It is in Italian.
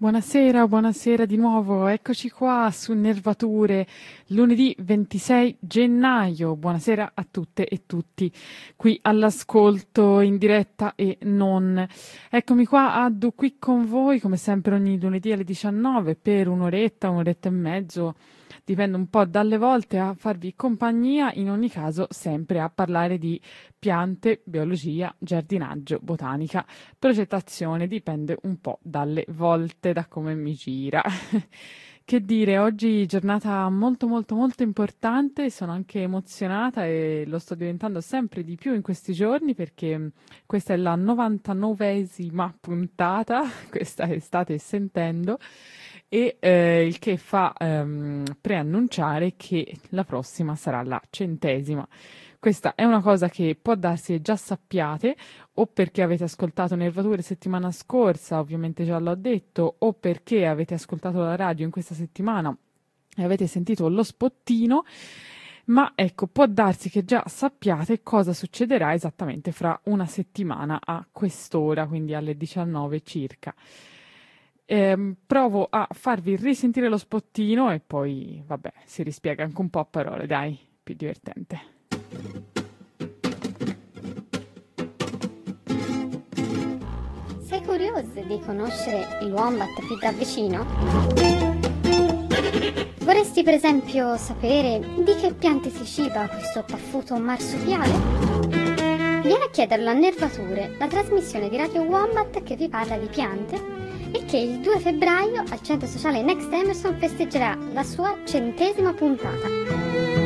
Buonasera, buonasera di nuovo, eccoci qua su Nervature, lunedì 26 gennaio. Buonasera a tutte e tutti qui all'ascolto in diretta e non. Eccomi qua a Do qui con voi, come sempre ogni lunedì alle 19 per un'oretta e mezzo, dipende un po' dalle volte, a farvi compagnia, in ogni caso sempre a parlare di piante, biologia, giardinaggio, botanica, progettazione, dipende un po' dalle volte, da come mi gira. Che dire, oggi giornata molto molto molto importante, sono anche emozionata e lo sto diventando sempre di più in questi giorni perché questa è la 99esima puntata, questa che state sentendo, e il che fa preannunciare che la prossima sarà la 100esima. Questa è una cosa che può darsi già sappiate, o perché avete ascoltato Nervature settimana scorsa, ovviamente già l'ho detto, o perché avete ascoltato la radio in questa settimana e avete sentito lo spottino, ma ecco, può darsi che già sappiate cosa succederà esattamente fra una settimana a quest'ora, quindi alle 19 circa. Provo a farvi risentire lo spottino e poi, vabbè, si rispiega anche un po' a parole, dai, più divertente. Sei curioso di conoscere il wombat più da vicino? Vorresti per esempio sapere di che piante si ciba questo paffuto marsupiale? Vieni a chiederlo a Nervature, la trasmissione di Radio Wombat che vi parla di piante e che il 2 febbraio al Centro Sociale Next Emerson festeggerà la sua 100esima puntata.